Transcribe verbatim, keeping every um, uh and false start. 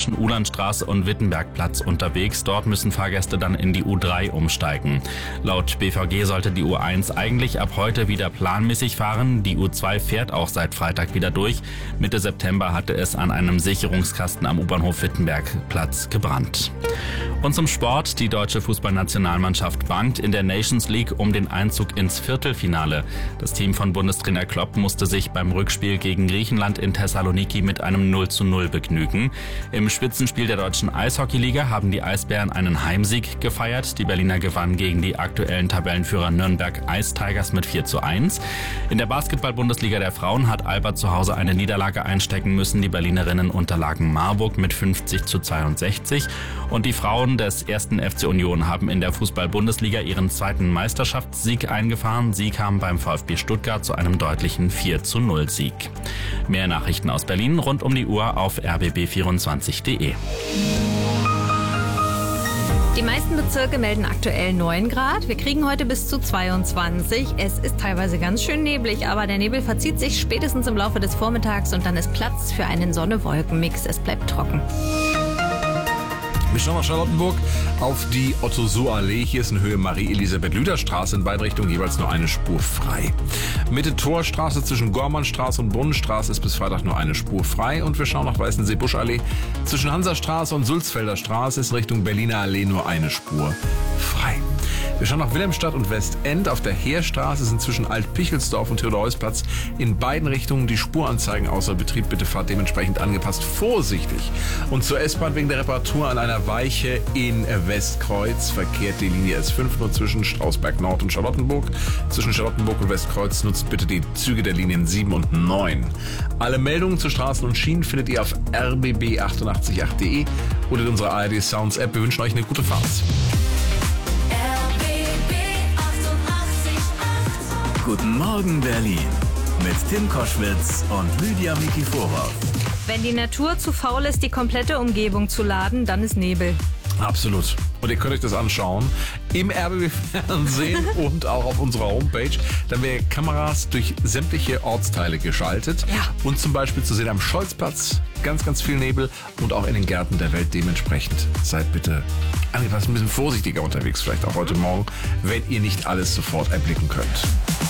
zwischen Uhlandstraße und Wittenbergplatz unterwegs. Dort müssen Fahrgäste dann in die U drei umsteigen. Laut B V G sollte die U eins eigentlich ab heute wieder planmäßig fahren. Die U zwei fährt auch seit Freitag wieder durch. Mitte September hatte es an einem Sicherungskasten am U-Bahnhof Wittenbergplatz gebrannt. Und zum Sport. Die deutsche Fußballnationalmannschaft bangt in der Nations League um den Einzug ins Viertelfinale. Das Team von Bundestrainer Klopp musste sich beim Rückspiel gegen Griechenland in Thessaloniki mit einem null zu null begnügen. Im Spitzenspiel der deutschen Eishockeyliga haben die Eisbären einen Heimsieg gefeiert. Die Berliner gewannen gegen die aktuellen Tabellenführer Nürnberg Ice Tigers mit vier zu eins. In der Basketball-Bundesliga der Frauen hat Alba zu Hause eine Niederlage einstecken müssen. Die Berlinerinnen unterlagen Marburg mit fünfzig zu zweiundsechzig. Und die Frauen des ersten F C Union haben in der Fußball-Bundesliga ihren zweiten Meisterschaftssieg eingefahren. Sie kamen beim VfB Stuttgart zu einem deutlichen vier zu null Sieg. Mehr Nachrichten aus Berlin rund um die Uhr auf r b b vierundzwanzig punkt d e. Die meisten Bezirke melden aktuell neun Grad. Wir kriegen heute bis zu zweiundzwanzig. Es ist teilweise ganz schön neblig, aber der Nebel verzieht sich spätestens im Laufe des Vormittags und dann ist Platz für einen Sonne-Wolken-Mix. Es bleibt trocken. Wir schauen nach Charlottenburg auf die Otto-Suhr-Allee. Hier ist in Höhe Marie-Elisabeth-Lüder-Straße in beide Richtungen jeweils nur eine Spur frei. Mitte Torstraße zwischen Gormannstraße und Brunnenstraße ist bis Freitag nur eine Spur frei. Und wir schauen nach Weißensee-Busch-Allee. Zwischen Hansastraße und Sulzfelder Straße ist Richtung Berliner Allee nur eine Spur frei. Wir schauen nach Wilhelmstadt und Westend. Auf der Heerstraße sind zwischen Alt-Pichelsdorf und Theodor-Heuss-Platz in beiden Richtungen die Spuranzeigen außer Betrieb. Bitte fahrt dementsprechend angepasst vorsichtig. Und zur S-Bahn wegen der Reparatur an einer Weiche in Westkreuz verkehrt die Linie S fünf nur zwischen Strausberg Nord und Charlottenburg. Zwischen Charlottenburg und Westkreuz nutzt bitte die Züge der Linien sieben und neun. Alle Meldungen zu Straßen und Schienen findet ihr auf r b b achtundachtzig punkt acht punkt d e oder in unserer A R D Sounds App. Wir wünschen euch eine gute Fahrt. Guten Morgen Berlin mit Tim Koschwitz und Lydia Mikiforov. Wenn die Natur zu faul ist, die komplette Umgebung zu laden, dann ist Nebel. Absolut. Und ihr könnt euch das anschauen im R B B-Fernsehen und auch auf unserer Homepage. Dann werden Kameras durch sämtliche Ortsteile geschaltet. Ja. Und zum Beispiel zu sehen am Scholzplatz ganz, ganz viel Nebel und auch in den Gärten der Welt dementsprechend. Seid bitte angepasst, ein bisschen vorsichtiger unterwegs, vielleicht auch heute Morgen, wenn ihr nicht alles sofort erblicken könnt.